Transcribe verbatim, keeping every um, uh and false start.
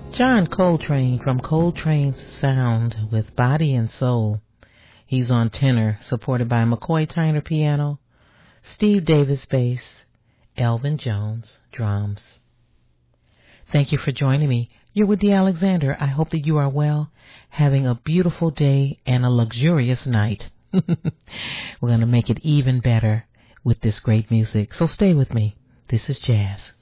John Coltrane from Coltrane's Sound with Body and Soul. He's on tenor, supported by McCoy Tyner piano, Steve Davis bass, Elvin Jones drums. Thank you for joining me. You're with Dee Alexander. I hope that you are well, having a beautiful day and a luxurious night. We're going to make it even better with this great music. So stay with me. This is jazz.